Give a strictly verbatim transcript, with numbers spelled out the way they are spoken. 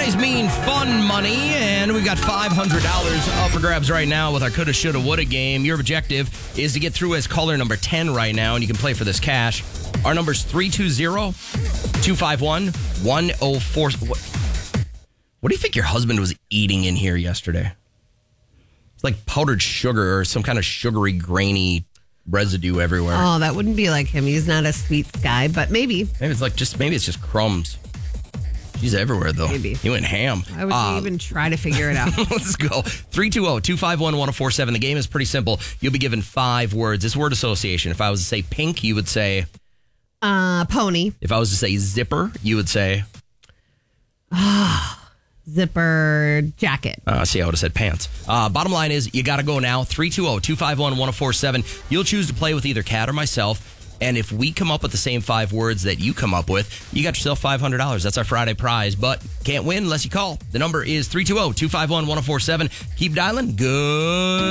Fridays mean fun money, and we've got five hundred dollars up for grabs right now with our coulda, shoulda, woulda game. Your objective is to get through as caller number ten right now, and you can play for this cash. Our number's three two zero, two five one, one oh four. What, what do you think your husband was eating in here yesterday? It's like powdered sugar or some kind of sugary, grainy residue everywhere. Oh, that wouldn't be like him. He's not a sweets guy, but maybe. Maybe it's like just maybe it's just crumbs. He's everywhere, though. Maybe. He went ham. I would Uh, even try to figure it out. Let's go. three two zero, two five one, one oh four seven. The game is pretty simple. You'll be given five words. It's word association. If I was to say pink, you would say... Uh, pony. If I was to say zipper, you would say... Zipper jacket. Uh, see, I would have said pants. Uh, bottom line is, you got to go now. three two zero, two five one, one oh four seven. You'll choose to play with either Kat or myself. And if we come up with the same five words that you come up with, you got yourself five hundred dollars. That's our Friday prize. But can't win unless you call. The number is three two zero, two five one, one oh four seven. Keep dialing. Good.